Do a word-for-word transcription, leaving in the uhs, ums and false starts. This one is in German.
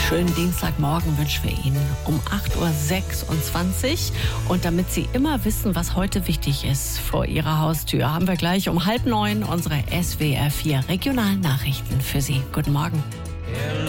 schönen Dienstagmorgen wünschen wir Ihnen um acht Uhr sechsundzwanzig. Und damit Sie immer wissen, was heute wichtig ist vor Ihrer Haustür, haben wir gleich um halb neun unsere S W R vier Regionalnachrichten für Sie. Guten Morgen.